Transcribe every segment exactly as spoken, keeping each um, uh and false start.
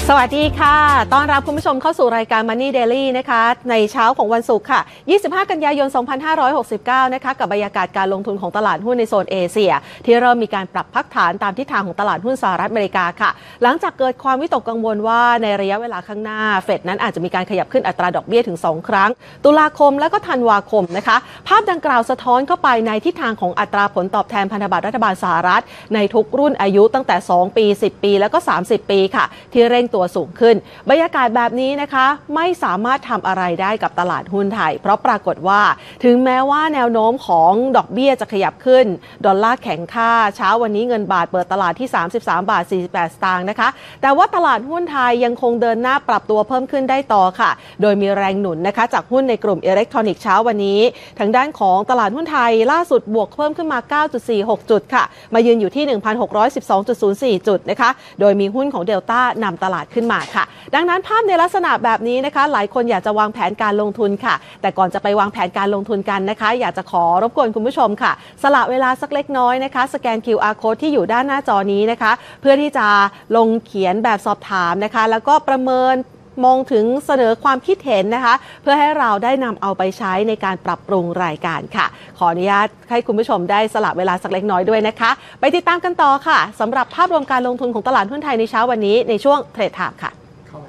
สวัสดีค่ะต้อนรับคุณผู้ชมเข้าสู่รายการ Money Daily นะคะในเช้าของวันศุกร์ค่ะยี่สิบห้ากันยายนสองพันห้าร้อยหกสิบเก้านะคะกับบรรยากาศการลงทุนของตลาดหุ้นในโซนเอเชียที่เริ่มมีการปรับพักฐานตามทิศทางของตลาดหุ้นสหรัฐอเมริกาค่ะหลังจากเกิดความวิตกกังวลว่าในระยะเวลาข้างหน้าเฟดนั้นอาจจะมีการขยับขึ้นอัตราดอกเบี้ยถึงสองครั้งตุลาคมและก็ธันวาคมนะคะภาพดังกล่าวสะท้อนเข้าไปในทิศทางของอัตราผลตอบแทนพันธบัตรรัฐบาลสหรัฐในทุกรุ่นอายุตั้งแต่สองปีสิบปีแล้วก็สามสิบปีค่ะที่เร่งตัวสูงขึ้นบรรยากาศแบบนี้นะคะไม่สามารถทำอะไรได้กับตลาดหุ้นไทยเพราะปรากฏว่าถึงแม้ว่าแนวโน้มของดอกเบี้ยจะขยับขึ้นดอลลาร์แข็งค่าเช้าวันนี้เงินบาทเปิดตลาดที่สามสิบสามบาทสี่สิบแปดสตางค์นะคะแต่ว่าตลาดหุ้นไทยยังคงเดินหน้าปรับตัวเพิ่มขึ้นได้ต่อค่ะโดยมีแรงหนุนนะคะจากหุ้นในกลุ่มอิเล็กทรอนิกส์เช้าวันนี้ทางด้านของตลาดหุ้นไทยล่าสุดบวกเพิ่มขึ้นมา เก้าจุดสี่หก จุดค่ะมายืนอยู่ที่ หนึ่งพันหกร้อยสิบสองจุดศูนย์สี่ จุดนะคะโดยมีหุ้นของเดลต้านำตลาดขึ้นมาค่ะดังนั้นภาพในลักษณะแบบนี้นะคะหลายคนอยากจะวางแผนการลงทุนค่ะแต่ก่อนจะไปวางแผนการลงทุนกันนะคะอยากจะขอรบกวนคุณผู้ชมค่ะสละเวลาสักเล็กน้อยนะคะสแกน คิว อาร์ Code ที่อยู่ด้านหน้าจอนี้นะคะเพื่อที่จะลงเขียนแบบสอบถามนะคะแล้วก็ประเมินมองถึงเสนอความคิดเห็นนะคะเพื่อให้เราได้นำเอาไปใช้ในการปรับปรุงรายการค่ะขออนุญาตให้คุณผู้ชมได้สละเวลาสักเล็กน้อยด้วยนะคะไปติดตามกันต่อค่ะสำหรับภาพรวมการลงทุนของตลาดหุ้นไทยในเช้าวันนี้ในช่วงเทรดไทม์ค่ะ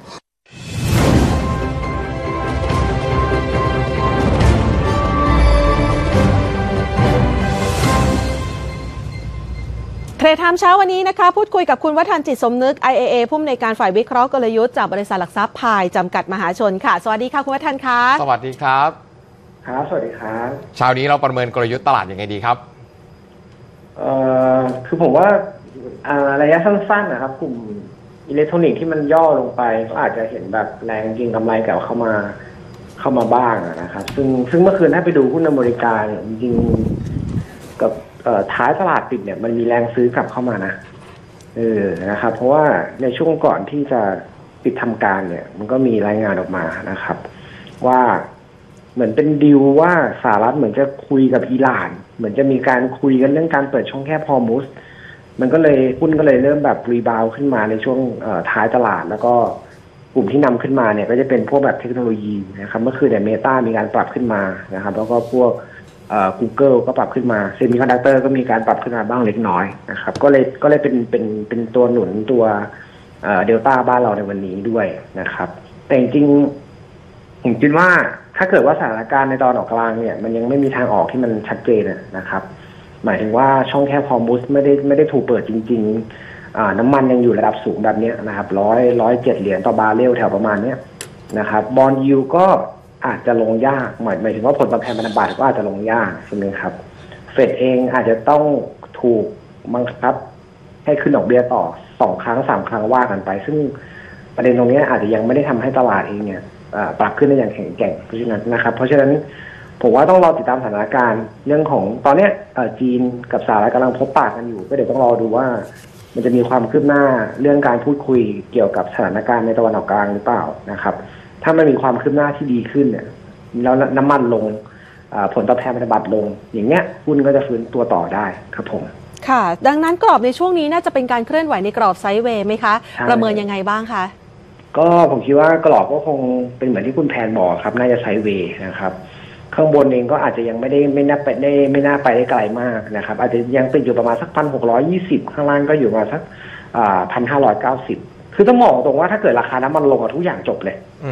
เทรดไทม์เช้าวันนี้นะคะพูดคุยกับคุณวัฒน์จิตสมนึก ไอ เอ เอ ผู้อำนวยการฝ่ายวิเคราะห์กลยุทธ์จากบริษัทหลักทรัพย์พายจำกัดมหาชนค่ะสวัสดีค่ะคุณวัฒน์ค่ะสวัสดีครับครับสวัสดีครับเช้านี้เราประเมินกลยุทธ์ตลาดยังไงดีครับเอ่อคือผมว่าระยะสั้นๆนะครับกลุ่มอิเล็กทรอนิกส์ที่มันย่อลงไปก็อาจจะเห็นแบบแรงเก็งกำไรเก่าเข้ามาเข้ามาบ้างนะครับซึ่งซึ่งเมื่อคืนถ้าไปดูหุ้นอเมริกาเนี่ยจริงๆกับท้ายตลาดปิดเนี่ยมันมีแรงซื้อกลับเข้ามานะเออนะครับเพราะว่าในช่วงก่อนที่จะปิดทำการเนี่ยมันก็มีรายงานออกมานะครับว่าเหมือนเป็นดีลว่าสหรัฐเหมือนจะคุยกับอิหร่านเหมือนจะมีการคุยกันเรื่องการเปิดช่องแคบฮอร์มุซมันก็เลยหุ้นก็เลยเริ่มแบบรีบาวขึ้นมาในช่วงท้ายตลาดแล้วก็กลุ่มที่นำขึ้นมาเนี่ยก็จะเป็นพวกแบบเทคโนโลยีนะครับเมื่อคืนเนี่ยเมตามีการปรับขึ้นมานะครับแล้วก็พวกGoogle ก็ปรับขึ้นมาเซมิคอนดักเตอร์ก็มีการปรับขึ้นมาบ้างเล็กน้อยนะครับก็เลยก็เลยเป็นเป็นเป็นตัวหนุนตัวเดลต้าบ้านเราในวันนี้ด้วยนะครับแต่จริงๆผมคิดว่าถ้าเกิดว่าสถานการณ์ในตอนออกกลางเนี่ยมันยังไม่มีทางออกที่มันชัดเจนนะครับหมายถึงว่าช่องแคบฮอร์มุซไม่ได้ไม่ได้ถูกเปิดจริงๆน้ำมันยังอยู่ระดับสูงแบบนี้นะครับร้อยร้อยเจ็ดเหรียญต่อบาร์เรลแถวประมาณนี้นะครับบอนด์ยิลด์ก็อาจจะลงยากหมายหมายถึงว่าผลตอบแทนพันธบัตรก็อาจจะลงยากใช่ไหมครับเฟดเองอาจจะต้องถูกบังคับให้ขึ้นดอกเบี้ยต่อสองครั้งสามครั้งว่ากันไปซึ่งประเด็นตรงนี้อาจจะยังไม่ได้ทำให้ตลาดเองเนี่ยปรับขึ้นได้อย่างแข็งแกร่งเพราะฉะนั้นนะครับเพราะฉะนั้นผมว่าต้องรอติดตามสถานการณ์เรื่องของตอนนี้จีนกับสหรัฐกำลังพบปะกันอยู่ก็เดี๋ยวต้องรอดูว่ามันจะมีความคืบหน้าเรื่องการพูดคุยเกี่ยวกับสถานการณ์ในตะวันออกกลางหรือเปล่านะครับถ้ามันมีความคืบหน้าที่ดีขึ้นเนี่ยแล้วน้ำมันลงผลตอบแทนพันธบัตรลงอย่างเงี้ยหุ้นก็จะฟื้นตัวต่อได้ครับผมค่ะดังนั้นกรอบในช่วงนี้น่าจะเป็นการเคลื่อนไหวในกรอบไซด์เวย์ไหมคะประเมินยังไงบ้างคะก็ผมคิดว่ากรอบก็คงเป็นเหมือนที่คุณแพนบอกครับน่าจะไซด์เวย์นะครับข้างบนเองก็อาจจะยังไม่ได้ไม่น่าไปได้ไม่น่าไปได้ไกลมากนะครับอาจจะยังติดอยู่ประมาณสักพันหกร้อยยี่สิบข้างล่างก็อยู่มาสักพันห้าร้อยเก้าสิบคือต้องมองตรงว่าถ้าเกิดราคาน้ำมันลงทุกอย่างจบเลย